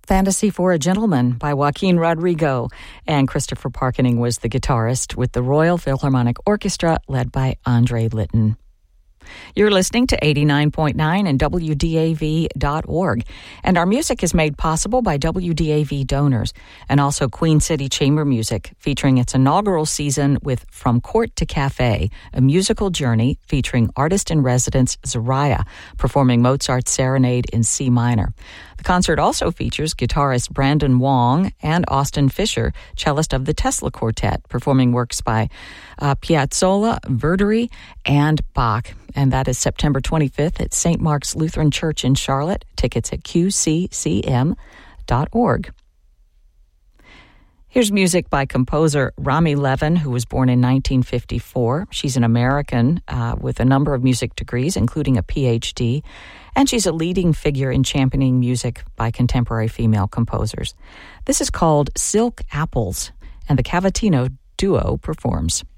Fantasy for a Gentleman by Joaquin Rodrigo, and Christopher Parkening was the guitarist with the Royal Philharmonic Orchestra led by Andre Litton. You're listening to 89.9 and WDAV.org, and our music is made possible by WDAV donors and also Queen City Chamber Music, featuring its inaugural season with From Court to Cafe, a musical journey featuring artist-in-residence Zariah performing Mozart's Serenade in C minor. The concert also features guitarist Brandon Wong and Austin Fisher, cellist of the Tesla Quartet, performing works by Piazzolla, Verdi, and Bach. And that is September 25th at St. Mark's Lutheran Church in Charlotte. Tickets at qccm.org. Here's music by composer Rami Levin, who was born in 1954. She's an American with a number of music degrees, including a PhD, and she's a leading figure in championing music by contemporary female composers. This is called Silk Apples, and the Cavatino Duo performs.